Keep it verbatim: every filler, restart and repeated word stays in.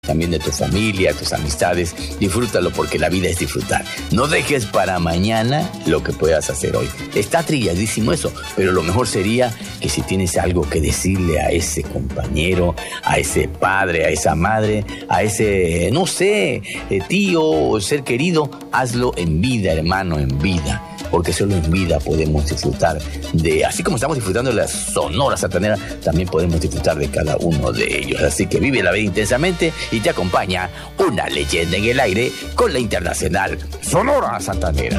también de tu familia, tus amistades. Disfrútalo porque la vida es disfrutar. No dejes para mañana lo que puedas hacer hoy. Está trilladísimo eso, pero lo mejor sería que si tienes algo que decirle a ese compañero, a ese padre, a esa madre, a ese, no sé, tío o ser querido, hazlo en vida, hermano, en vida. Porque solo en vida podemos disfrutar de, así como estamos disfrutando de la Sonora Santanera, también podemos disfrutar de cada uno de ellos. Así que vive la vida intensamente y te acompaña una leyenda en el aire con la internacional Sonora Santanera.